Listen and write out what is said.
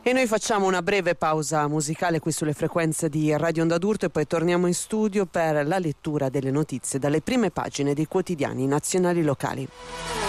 E noi facciamo una breve pausa musicale qui sulle frequenze di Radio Onda d'Urto e poi torniamo in studio per la lettura delle notizie dalle prime pagine dei quotidiani nazionali locali.